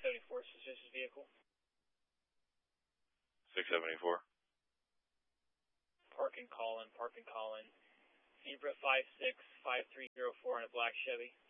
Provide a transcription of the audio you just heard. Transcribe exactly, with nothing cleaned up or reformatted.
seventy-four, suspicious vehicle. six seventy-four. Park and call in, park and call in. Zebra five six five three zero four in a black Chevy.